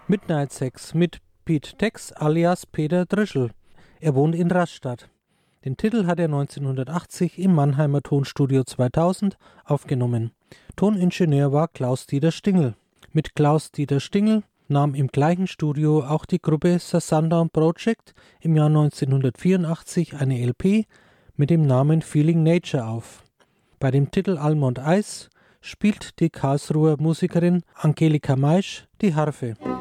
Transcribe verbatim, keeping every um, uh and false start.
Midnight Sex mit Pete Tex alias Peter Drischl. Er wohnt in Rastatt. Den Titel hat er neunzehnhundertachtzig im Mannheimer Tonstudio zweitausend aufgenommen. Toningenieur war Klaus-Dieter Stingel. Mit Klaus-Dieter Stingel nahm im gleichen Studio auch die Gruppe The Sundown Project im Jahr neunzehnhundertvierundachtzig eine L P mit dem Namen Feeling Nature auf. Bei dem Titel Almond Ice spielt die Karlsruher Musikerin Angelika Maisch die Harfe.